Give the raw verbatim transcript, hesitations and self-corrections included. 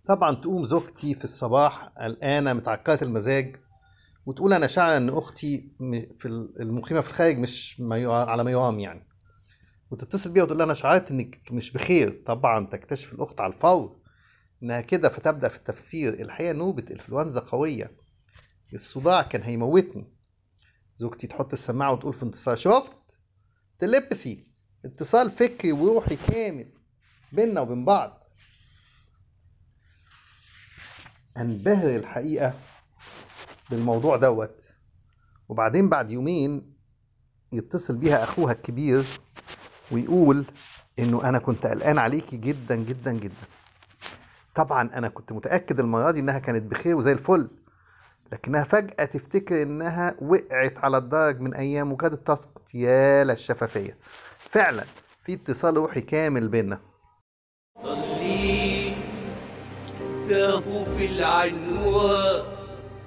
طبعا تقوم زوجتي في الصباح قلقانة متعكرة المزاج وتقول أنا شاعرة إن أختي م- في ال- المقيمة في الخارج مش ما يع- على ما يرام يعني. وتتصل بيها وتقول لها أنا شعرت إنك مش بخير. طبعا تكتشف الأخت على الفور إنها كده، فتبدأ في التفسير: الحقيقة نوبة إنفلونزا قوية، الصداع كان هيموتني. زوجتي تحط السماعة وتقول في انتصار: شفت؟ تليبثي، اتصال فكري وروحي كامل بيننا وبين بعض. انبهر الحقيقة بالموضوع دوت. وبعدين بعد يومين يتصل بيها أخوها الكبير ويقول إنه أنا كنت قلقان عليكي جدا جدا جدا. طبعا أنا كنت متأكد المرة دي إنها كانت بخير وزي الفل، لكنها فجأة تفتكر إنها وقعت على الدرج من أيام وكادت تسقط. يا للشفافية، فعلا في اتصال روحي كامل بينا. ضلي تاهوا في العنوان